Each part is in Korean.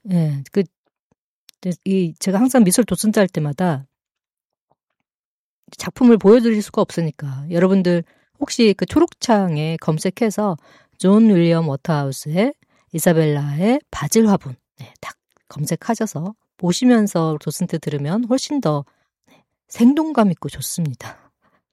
예, 제가 항상 미술 도슨자 할 때마다 작품을 보여드릴 수가 없으니까 여러분들 혹시 그 초록창에 검색해서 존 윌리엄 워터하우스의 이사벨라의 바질 화분 딱 검색하셔서 보시면서 도슨트 들으면 훨씬 더 생동감 있고 좋습니다.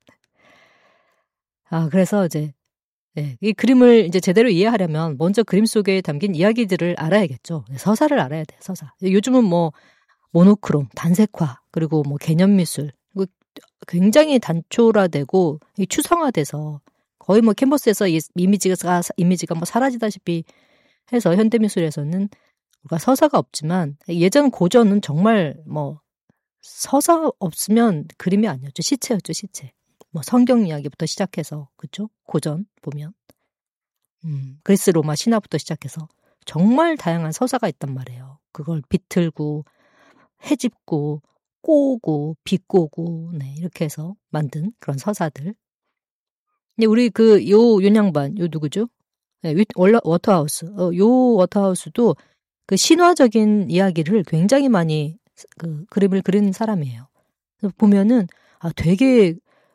그래서 이제 이 그림을 이제 제대로 이해하려면 먼저 그림 속에 담긴 이야기들을 알아야겠죠. 서사를 알아야 돼요. 서사. 요즘은 뭐 모노크롬, 단색화, 그리고 뭐 개념미술, 그리고 굉장히 단초화되고 추상화돼서 거의 뭐 캔버스에서 이미지가 뭐 사라지다시피 해서 현대미술에서는 우리가 서사가 없지만 예전 고전은 정말 뭐 서사 없으면 그림이 아니었죠. 시체였죠, 시체. 뭐 성경 이야기부터 시작해서 그렇죠? 고전 보면 그리스 로마 신화부터 시작해서 정말 다양한 서사가 있단 말이에요. 그걸 비틀고 헤집고 꼬고 비꼬고 이렇게 해서 만든 그런 서사들. 근데 우리 요 윤양반 요 누구죠? 워터하우스. 요 워터하우스도 그 신화적인 이야기를 굉장히 많이 그림을 그린 사람이에요. 보면은 되게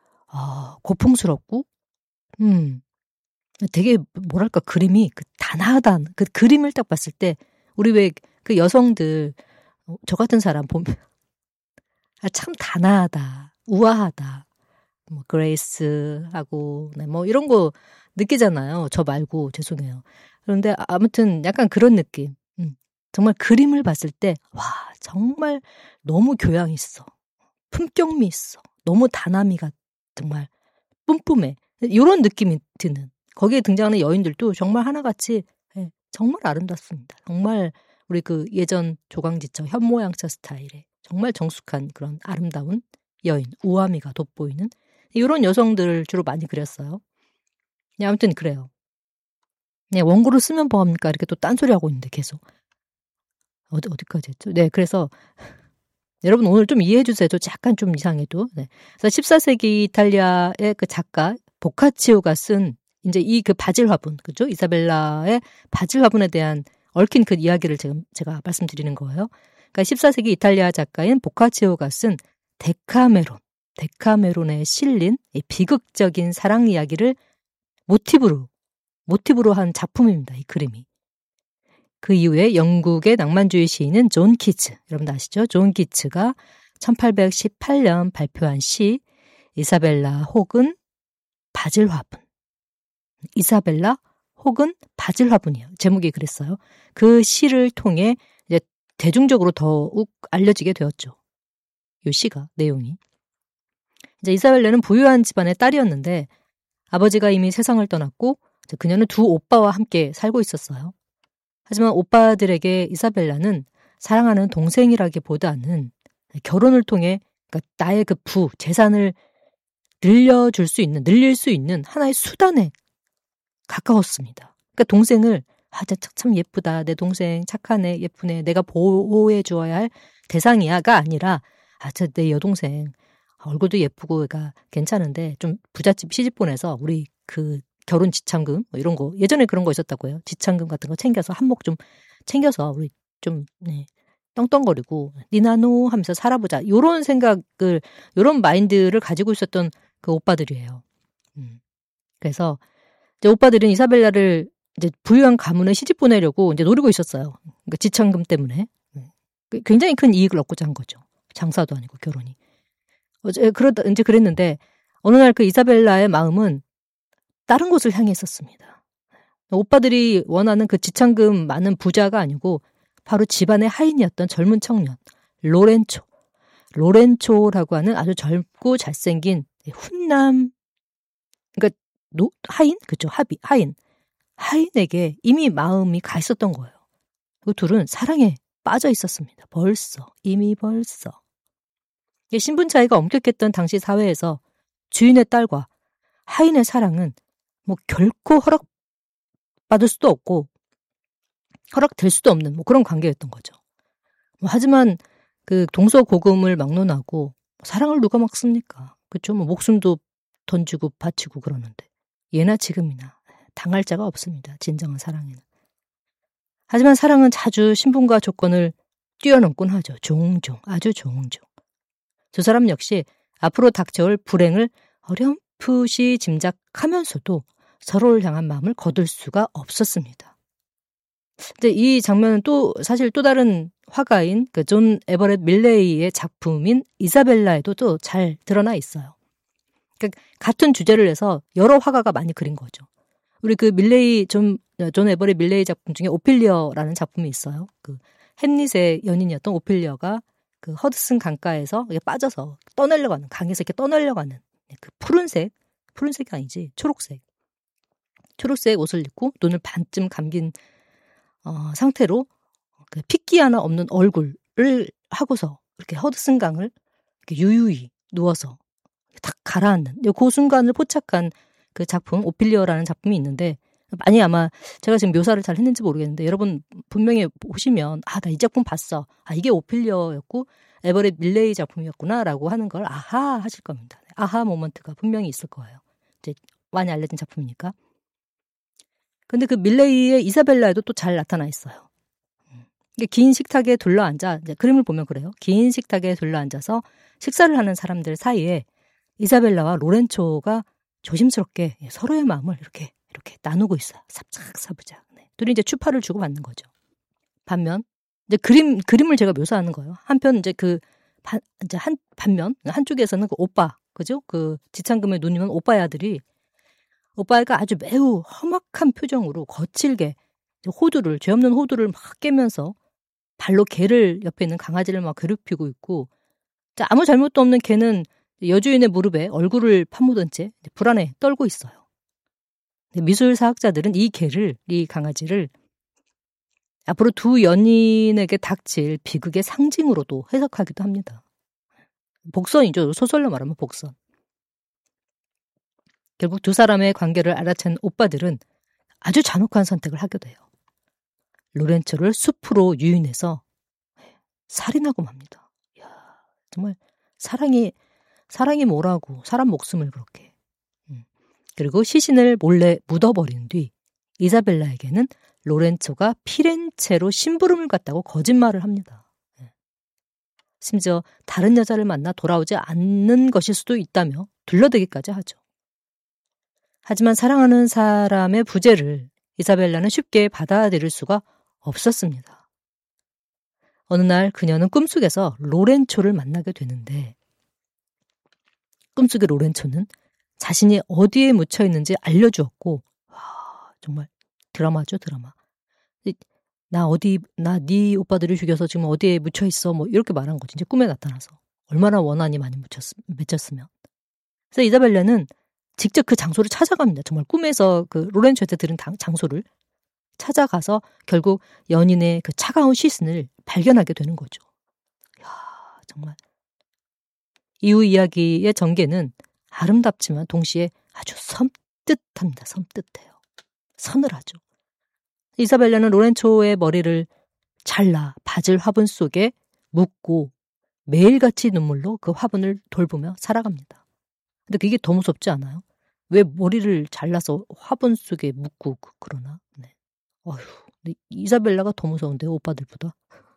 고풍스럽고 되게 뭐랄까 그림이 단아한 그 그림을 딱 봤을 때 우리 왜 그 여성들 저 같은 사람 보면 참 단아하다, 우아하다, 뭐 그레이스하고 뭐 이런 거 느끼잖아요. 저 말고 죄송해요. 그런데 아무튼 약간 그런 느낌. 정말 그림을 봤을 때 와 정말 너무 교양 있어, 품격미 있어, 너무 단아미가 정말 뿜뿜해. 이런 느낌이 드는. 거기에 등장하는 여인들도 정말 하나같이 정말 아름답습니다. 정말 우리 예전 조강지처 현모양처 스타일의 정말 정숙한 그런 아름다운 여인, 우아미가 돋보이는 이런 여성들을 주로 많이 그렸어요. 아무튼 그래요. 원고를 쓰면 뭐합니까? 이렇게 또 딴소리하고 있는데 계속. 어디까지 했죠? 그래서 여러분 오늘 좀 이해해 주세요. 저 약간 좀 이상해도. 그래서 14세기 이탈리아의 그 작가 보카치오가 쓴 이제 바질 화분, 그죠? 이사벨라의 바질 화분에 대한 얽힌 그 이야기를 제가 말씀드리는 거예요. 그러니까 14세기 이탈리아 작가인 보카치오가 쓴 데카메론에 실린 이 비극적인 사랑 이야기를 모티브로 한 작품입니다. 이 그림이. 그 이후에 영국의 낭만주의 시인은 존 키츠, 여러분 아시죠? 존 키츠가 1818년 발표한 시 이사벨라 혹은 바질 화분. 이사벨라 혹은 바질 화분이에요. 제목이 그랬어요. 그 시를 통해 이제 대중적으로 더욱 알려지게 되었죠. 이 시가 내용이. 이제 이사벨라는 부유한 집안의 딸이었는데 아버지가 이미 세상을 떠났고 그녀는 두 오빠와 함께 살고 있었어요. 하지만 오빠들에게 이사벨라는 사랑하는 동생이라기보다는 결혼을 통해 그러니까 나의 그 재산을 늘릴 수 있는 하나의 수단에 가까웠습니다. 그러니까 동생을 참 예쁘다. 내 동생 착하네. 예쁘네. 내가 보호해 주어야 할 대상이야가 아니라 내 여동생 얼굴도 예쁘고 그러니까 괜찮은데 좀 부잣집 시집 보내서 우리 결혼 지참금 뭐 이런 거 예전에 그런 거 있었다고요. 지참금 같은 거 챙겨서 한몫 좀 챙겨서 우리 좀 떵떵거리고 니나노 하면서 살아보자. 요런 생각을 요런 마인드를 가지고 있었던 그 오빠들이에요. 그래서 이제 오빠들은 이사벨라를 이제 부유한 가문에 시집 보내려고 이제 노리고 있었어요. 그러니까 지참금 때문에 굉장히 큰 이익을 얻고자 한 거죠. 장사도 아니고 결혼이. 그러다 이제 그랬는데 어느 날 그 이사벨라의 마음은 다른 곳을 향해 있었습니다. 오빠들이 원하는 그 지참금 많은 부자가 아니고 바로 집안의 하인이었던 젊은 청년 로렌초라고 하는 아주 젊고 잘생긴 훈남 그러니까 하인? 그렇죠. 하인에게 이미 마음이 가 있었던 거예요. 그 둘은 사랑에 빠져 있었습니다. 이미 벌써. 신분 차이가 엄격했던 당시 사회에서 주인의 딸과 하인의 사랑은 뭐 결코 허락받을 수도 없고 허락될 수도 없는 뭐 그런 관계였던 거죠. 하지만 그 동서고금을 막론하고 사랑을 누가 막습니까? 그렇죠. 뭐 목숨도 던지고 바치고 그러는데 예나 지금이나 당할 자가 없습니다. 진정한 사랑에는. 하지만 사랑은 자주 신분과 조건을 뛰어넘곤 하죠. 종종, 아주 종종. 두 사람 역시 앞으로 닥쳐올 불행을 어렴풋이 짐작하면서도 서로를 향한 마음을 거둘 수가 없었습니다. 근데 이 장면은 사실 또 다른 화가인 그 존 에버렛 밀레이의 작품인 이사벨라에도 또 잘 드러나 있어요. 그러니까 같은 주제를 해서 여러 화가가 많이 그린 거죠. 우리 그 존 에버렛 밀레이 작품 중에 오피리어라는 작품이 있어요. 그 햄릿의 연인이었던 오피리어가 그 허드슨 강가에서 빠져서 떠내려고 하는, 강에서 이렇게 떠내려고 하는 그 푸른색이 아니지, 초록색 옷을 입고 눈을 반쯤 감긴 상태로 그 핏기 하나 없는 얼굴을 하고서 이렇게 허드슨 강을 이렇게 유유히 누워서 탁 가라앉는 그 순간을 포착한 그 작품 오피리어라는 작품이 있는데, 많이 아마 제가 지금 묘사를 잘 했는지 모르겠는데 여러분 분명히 보시면 나 이 작품 봤어. 이게 오피리어였고 에버렛 밀레이 작품이었구나라고 하는 걸 아하 하실 겁니다. 아하 모먼트가 분명히 있을 거예요. 이제 많이 알려진 작품이니까. 근데 그 밀레이의 이사벨라에도 또 잘 나타나 있어요. 긴 식탁에 둘러앉아, 이제 그림을 보면 그래요. 긴 식탁에 둘러앉아서 식사를 하는 사람들 사이에 이사벨라와 로렌초가 조심스럽게 서로의 마음을 이렇게 나누고 있어요. 사부작. 네. 둘이 이제 추파를 주고받는 거죠. 반면 이제 그림을 제가 묘사하는 거예요. 한편 이제 반면 한쪽에서는 그 오빠, 그죠? 그 지창금의 누님은 오빠의 아들이, 오빠가 아주 매우 험악한 표정으로 거칠게 죄 없는 호두를 막 깨면서 발로 개를, 옆에 있는 강아지를 막 괴롭히고 있고, 아무 잘못도 없는 개는 여주인의 무릎에 얼굴을 파묻은 채 불안해 떨고 있어요. 미술사학자들은 이 강아지를 앞으로 두 연인에게 닥칠 비극의 상징으로도 해석하기도 합니다. 복선이죠. 소설로 말하면 복선. 결국 두 사람의 관계를 알아챈 오빠들은 아주 잔혹한 선택을 하게 돼요. 로렌초를 숲으로 유인해서 살인하고 맙니다. 이야, 정말 사랑이 뭐라고 사람 목숨을 그렇게. 그리고 시신을 몰래 묻어버린 뒤 이사벨라에게는 로렌초가 피렌체로 심부름을 갔다고 거짓말을 합니다. 심지어 다른 여자를 만나 돌아오지 않는 것일 수도 있다며 둘러대기까지 하죠. 하지만 사랑하는 사람의 부재를 이사벨라는 쉽게 받아들일 수가 없었습니다. 어느 날 그녀는 꿈속에서 로렌초를 만나게 되는데, 꿈속의 로렌초는 자신이 어디에 묻혀 있는지 알려주었고, 정말 드라마죠, 드라마. 나 네 오빠들이 죽여서 지금 어디에 묻혀 있어, 뭐 이렇게 말한 거지. 이제 꿈에 나타나서 얼마나 원한이 많이 맺혔으면. 그래서 이사벨라는 직접 그 장소를 찾아갑니다. 정말 꿈에서 그 로렌초한테 들은 장소를 찾아가서 결국 연인의 그 차가운 시신을 발견하게 되는 거죠. 이야, 정말 이후 이야기의 전개는 아름답지만 동시에 아주 섬뜩합니다. 섬뜩해요. 서늘하죠. 이사벨라는 로렌초의 머리를 잘라 바질 화분 속에 묻고 매일같이 눈물로 그 화분을 돌보며 살아갑니다. 근데 그게 더 무섭지 않아요? 왜 머리를 잘라서 화분 속에 묻고 그러나? 네. 어휴, 이사벨라가 더 무서운데요, 오빠들보다.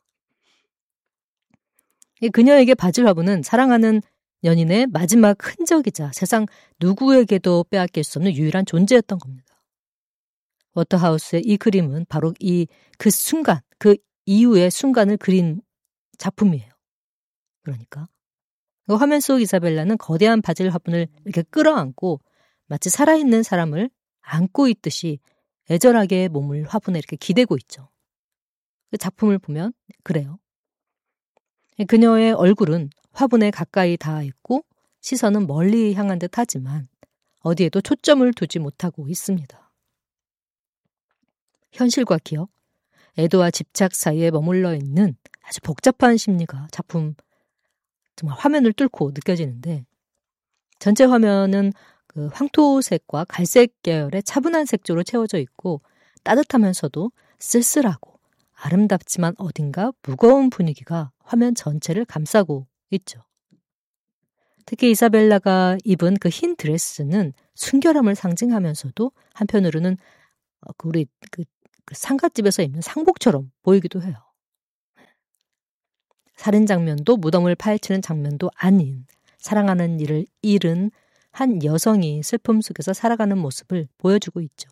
그녀에게 바질 화분은 사랑하는 연인의 마지막 흔적이자 세상 누구에게도 빼앗길 수 없는 유일한 존재였던 겁니다. 워터하우스의 이 그림은 바로 그 순간, 그 이후의 순간을 그린 작품이에요. 그러니까 그 화면 속 이사벨라는 거대한 바질 화분을 이렇게 끌어안고 마치 살아있는 사람을 안고 있듯이 애절하게 몸을 화분에 이렇게 기대고 있죠. 그 작품을 보면 그래요. 그녀의 얼굴은 화분에 가까이 닿아 있고 시선은 멀리 향한 듯 하지만 어디에도 초점을 두지 못하고 있습니다. 현실과 기억, 애도와 집착 사이에 머물러 있는 아주 복잡한 심리가 작품 정말 화면을 뚫고 느껴지는데, 전체 화면은 그 황토색과 갈색 계열의 차분한 색조로 채워져 있고 따뜻하면서도 쓸쓸하고 아름답지만 어딘가 무거운 분위기가 화면 전체를 감싸고 있죠. 특히 이사벨라가 입은 그 흰 드레스는 순결함을 상징하면서도 한편으로는 우리 그 상갓집에서 입는 상복처럼 보이기도 해요. 살인 장면도 무덤을 파헤치는 장면도 아닌 사랑하는 이를 잃은 한 여성이 슬픔 속에서 살아가는 모습을 보여주고 있죠.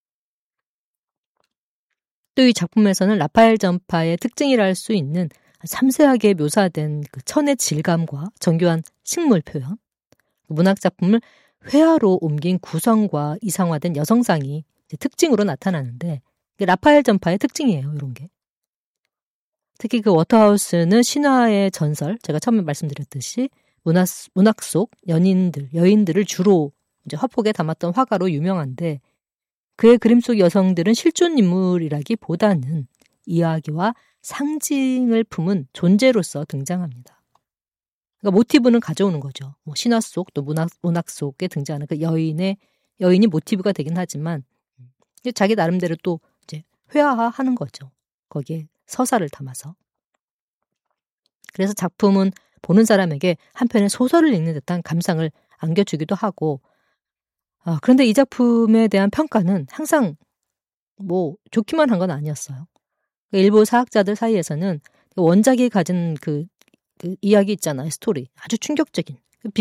또 이 작품에서는 라파엘 전파의 특징이라 할 수 있는 섬세하게 묘사된 그 천의 질감과 정교한 식물 표현, 문학 작품을 회화로 옮긴 구성과 이상화된 여성상이 특징으로 나타나는데 라파엘 전파의 특징이에요. 이런 게. 특히 그 워터하우스는 신화의 전설, 제가 처음에 말씀드렸듯이 문학 속 여인들을 주로 이제 화폭에 담았던 화가로 유명한데 그의 그림 속 여성들은 실존 인물이라기보다는 이야기와 상징을 품은 존재로서 등장합니다. 그러니까 모티브는 가져오는 거죠. 뭐 신화 속 또 문학 속에 등장하는 그 여인이 모티브가 되긴 하지만 자기 나름대로 또 이제 회화하는 거죠. 거기에 서사를 담아서. 그래서 작품은 보는 사람에게 한편의 소설을 읽는 듯한 감상을 안겨주기도 하고 그런데 이 작품에 대한 평가는 항상 뭐 좋기만 한 건 아니었어요. 일부 사학자들 사이에서는 원작이 가진 그 이야기 있잖아요. 스토리. 아주 충격적인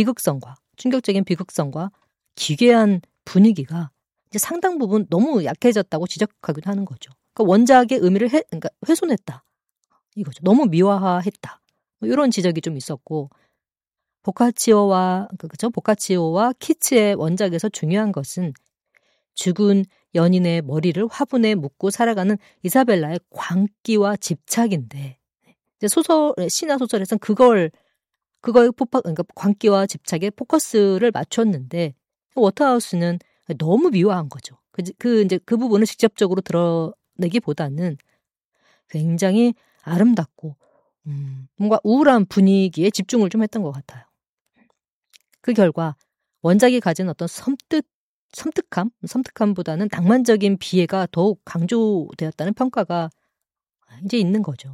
비극성과 기괴한 분위기가 이제 상당 부분 너무 약해졌다고 지적하기도 하는 거죠. 그러니까 원작의 의미를 그러니까 훼손했다. 이거죠. 너무 미화했다. 뭐 이런 지적이 좀 있었고 보카치오와 키츠의 원작에서 중요한 것은 죽은 연인의 머리를 화분에 묶고 살아가는 이사벨라의 광기와 집착인데 이제 신화 소설에서는 그거에 그러니까 광기와 집착에 포커스를 맞췄는데 워터하우스는 너무 미화한 거죠. 그 부분을 직접적으로 드러내기보다는 굉장히 아름답고 뭔가 우울한 분위기에 집중을 좀 했던 것 같아요. 그 결과 원작이 가진 어떤 섬뜩함보다는 낭만적인 비애가 더욱 강조되었다는 평가가 이제 있는 거죠.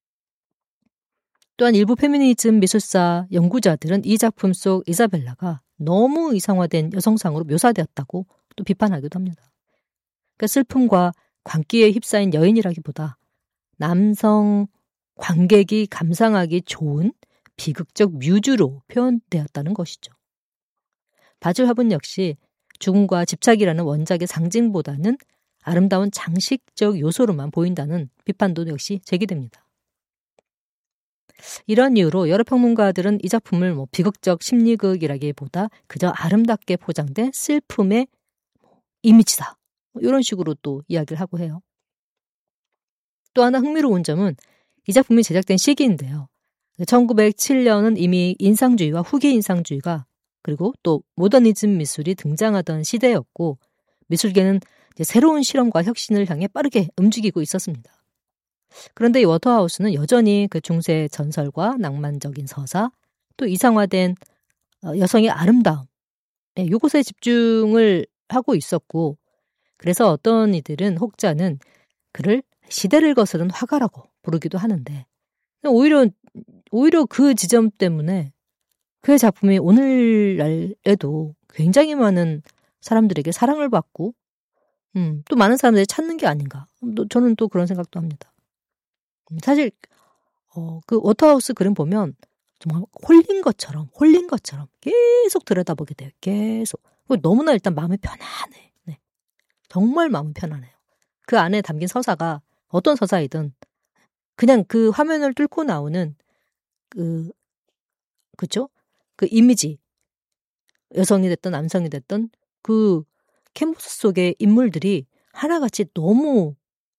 또한 일부 페미니즘 미술사 연구자들은 이 작품 속 이사벨라가 너무 이상화된 여성상으로 묘사되었다고 또 비판하기도 합니다. 그러니까 슬픔과 광기에 휩싸인 여인이라기보다 남성 관객이 감상하기 좋은 비극적 뮤즈로 표현되었다는 것이죠. 바질 화분 역시 죽음과 집착이라는 원작의 상징보다는 아름다운 장식적 요소로만 보인다는 비판도 역시 제기됩니다. 이런 이유로 여러 평론가들은 이 작품을 비극적 심리극이라기보다 그저 아름답게 포장된 슬픔의 이미지다. 이런 식으로 또 이야기를 하고 해요. 또 하나 흥미로운 점은 이 작품이 제작된 시기인데요. 1907년은 이미 인상주의와 후기 인상주의가 그리고 또 모더니즘 미술이 등장하던 시대였고 미술계는 이제 새로운 실험과 혁신을 향해 빠르게 움직이고 있었습니다. 그런데 이 워터하우스는 여전히 그 중세 전설과 낭만적인 서사 또 이상화된 여성의 아름다움 이것에 집중을 하고 있었고 그래서 어떤 이들은 혹자는 그를 시대를 거스른 화가라고 부르기도 하는데 오히려 그 지점 때문에 그의 작품이 오늘날에도 굉장히 많은 사람들에게 사랑을 받고 또 많은 사람들이 찾는 게 아닌가. 저는 또 그런 생각도 합니다. 사실 그 워터하우스 그림 보면 정말 홀린 것처럼 계속 들여다보게 돼요. 계속. 너무나 일단 마음이 편안해. 네. 정말 마음이 편안해요. 그 안에 담긴 서사가 어떤 서사이든 그냥 그 화면을 뚫고 나오는 그죠? 그 이미지 여성이 됐든 남성이 됐든 그 캔버스 속의 인물들이 하나같이 너무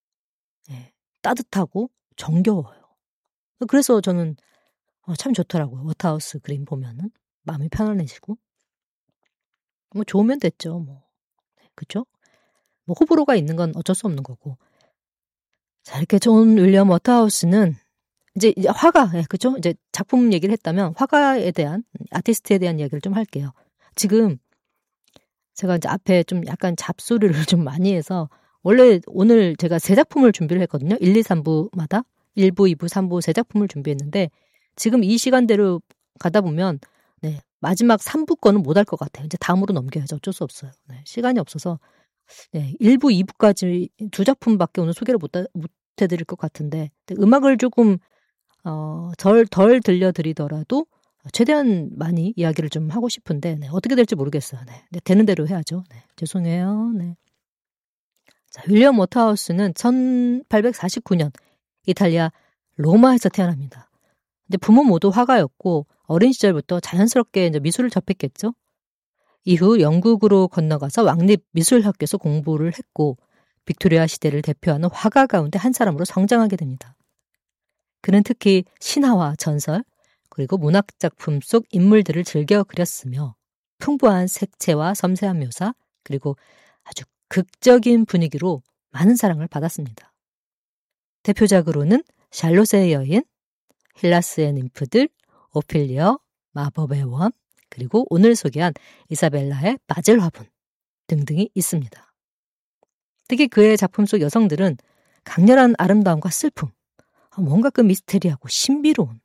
따뜻하고 정겨워요. 그래서 저는 참 좋더라고요. 워터하우스 그림 보면은 마음이 편안해지고 뭐 좋으면 됐죠. 뭐 그죠? 뭐 호불호가 있는 건 어쩔 수 없는 거고. 자 이렇게 존 윌리엄 워터하우스는 이제 화가 그죠? 이제 작품 얘기를 했다면 화가에 대한 아티스트에 대한 이야기를 좀 할게요. 지금 제가 이제 앞에 좀 약간 잡소리를 좀 많이 해서 원래 오늘 제가 세 작품을 준비를 했거든요. 1, 2, 3부마다 1부, 2부, 3부 세 작품을 준비했는데 지금 이 시간대로 가다 보면 마지막 3부 거는 못 할 것 같아요. 이제 다음으로 넘겨야죠. 어쩔 수 없어요. 시간이 없어서 네, 1부, 2부까지 두 작품밖에 오늘 소개를 못 해드릴 것 같은데 음악을 조금 덜 들려드리더라도 최대한 많이 이야기를 좀 하고 싶은데 네, 어떻게 될지 모르겠어요. 네, 네, 되는 대로 해야죠. 네, 죄송해요. 네. 자, 윌리엄 워터하우스는 1849년 이탈리아 로마에서 태어납니다. 근데 부모 모두 화가였고 어린 시절부터 자연스럽게 이제 미술을 접했겠죠. 이후 영국으로 건너가서 왕립 미술학교에서 공부를 했고 빅토리아 시대를 대표하는 화가 가운데 한 사람으로 성장하게 됩니다. 그는 특히 신화와 전설 그리고 문학작품 속 인물들을 즐겨 그렸으며 풍부한 색채와 섬세한 묘사 그리고 아주 극적인 분위기로 많은 사랑을 받았습니다. 대표작으로는 샬롯의 여인, 힐라스의 님프들, 오피리어, 마법의 원, 그리고 오늘 소개한 이사벨라의 바젤 화분 등등이 있습니다. 특히 그의 작품 속 여성들은 강렬한 아름다움과 슬픔, 뭔가 그 미스테리하고 신비로운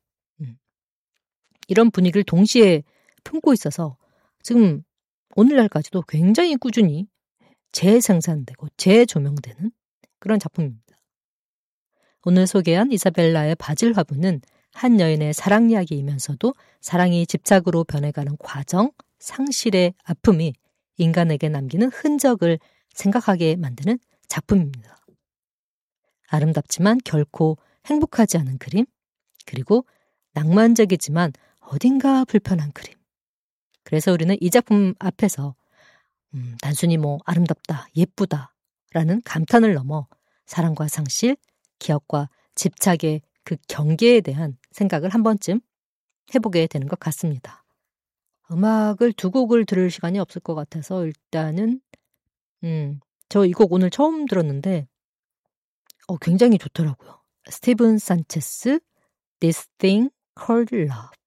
이런 분위기를 동시에 품고 있어서 지금 오늘날까지도 굉장히 꾸준히 재생산되고 재조명되는 그런 작품입니다. 오늘 소개한 이사벨라의 바질 화분은 한 여인의 사랑 이야기이면서도 사랑이 집착으로 변해가는 과정, 상실의 아픔이 인간에게 남기는 흔적을 생각하게 만드는 작품입니다. 아름답지만 결코 행복하지 않은 그림, 그리고 낭만적이지만 어딘가 불편한 그림. 그래서 우리는 이 작품 앞에서 단순히 아름답다, 예쁘다 라는 감탄을 넘어 사랑과 상실, 기억과 집착의 그 경계에 대한 생각을 한 번쯤 해보게 되는 것 같습니다. 음악을 두 곡을 들을 시간이 없을 것 같아서 일단은 저 이 곡 오늘 처음 들었는데 굉장히 좋더라고요. 스티븐 산체스 This Thing Called Love.